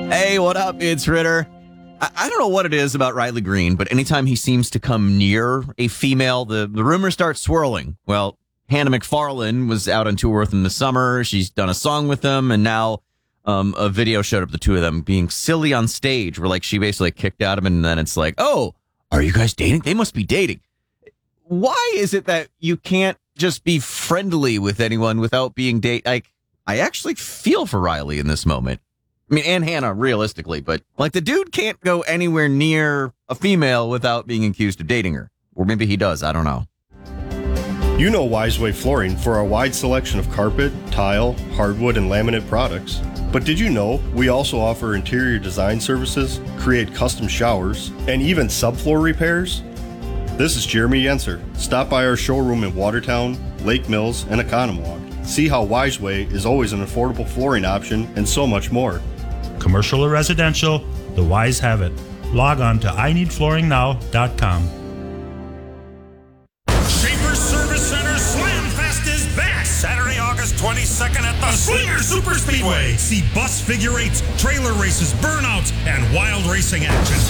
Hey, what up? It's Ritter. I don't know what it is about Riley Green, but anytime he seems to come near a female, the rumors start swirling. Well, Hannah McFarlane was out on tour with him this summer. She's done a song with them, and now a video showed up the two of them being silly on stage, where like she basically kicked out of him, and then it's like, oh, are you guys dating? They must be dating. Why is it that you can't just be friendly with anyone without being Like, I actually feel for Riley in this moment. I mean, and Hannah, realistically, but like the dude can't go anywhere near a female without being accused of dating her. Or maybe he does. I don't know. You know Wiseway Flooring for our wide selection of carpet, tile, hardwood, and laminate products. But did you know we also offer interior design services, create custom showers, and even subfloor repairs? This is Jeremy Yenser. Stop by our showroom in Watertown, Lake Mills, and Economwalk. See how Wiseway is always an affordable flooring option and so much more. Commercial or residential, the Wise have it. Log on to IneedFlooringNow.com. Schaefer Service Center Slam Fest is back Saturday, August 22nd at the Slinger Super Speedway. See bus figure eights, trailer races, burnouts, and wild racing action.